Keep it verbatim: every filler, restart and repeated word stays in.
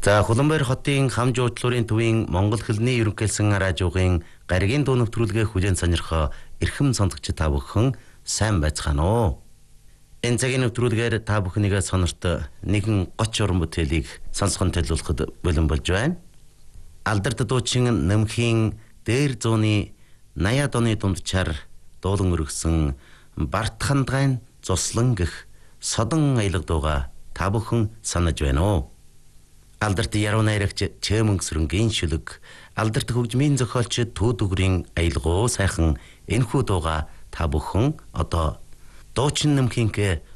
За Хуланбаяр хотын хам жуудлуурын төвийн Монгол хэлний ерөнхийлсэн радиогийн гаригийн дуу нэвтрүүлгээ хүлээн сонирхоо эрхэм сонсогч та бүхэн сайн байцгаана уу. Энэ цагийн нэвтрүүлгээр та бүхнийгээ сонорт нэгэн гоч уран бүтээлийг сонсгон төлөвлөхөд бэлэн болж байна. Алдарт дуучин Нэмхийн дээр зууны наяад оны дундчаар дуулан өргөсөн Барт хандгайн зуслан гэх содон аялга дууга та бүхэн санаж байна уу? Алдарт яруу найрагч Чээмэнгсрэнгийн шүлэг, алдарт хөгжмийн зохиолч Түүдүгрийн аялгуу сайхан энэхүү дууга та бүхэн одоо дуучин Нэмхийнхээ